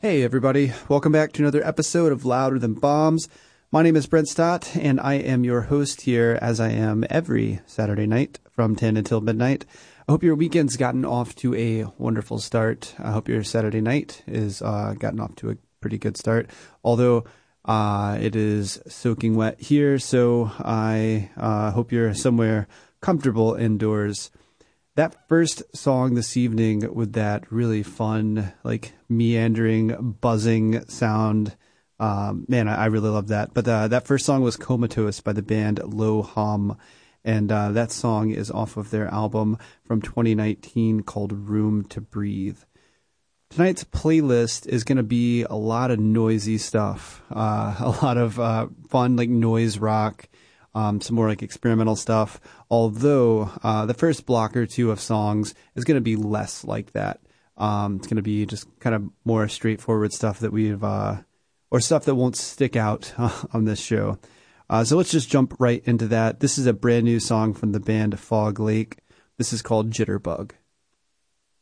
Hey everybody, welcome back to another episode of Louder Than Bombs. My name is Brent Stott, and I am your host here, as I am every Saturday night from 10 until midnight. I hope your weekend's gotten off to a wonderful start. I hope your Saturday night is gotten off to a pretty good start, although it is soaking wet here, so I hope you're somewhere comfortable indoors. That first song this evening with that really fun, like meandering, buzzing sound, man, I really love that. But that first song was Comatose by the band Low Hum, and that song is off of their album from 2019 called Room to Breathe. Tonight's playlist is going to be a lot of noisy stuff, a lot of fun, like noise rock, some more like experimental stuff, although the first block or two of songs is going to be less like that. It's going to be just kind of more straightforward stuff that or stuff that won't stick out on this show. So let's just jump right into that. This is a brand new song from the band Fog Lake. This is called Jitterbug.